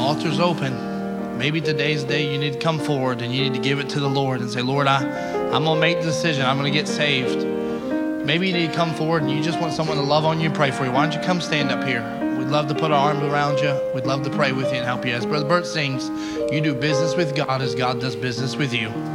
altar's open. Maybe today's the day you need to come forward and you need to give it to the Lord and say, Lord, I'm going to make the decision. I'm going to get saved. Maybe you need to come forward and you just want someone to love on you and pray for you. Why don't you come stand up here? We'd love to put our arms around you. We'd love to pray with you and help you. As Brother Bert sings, you do business with God as God does business with you.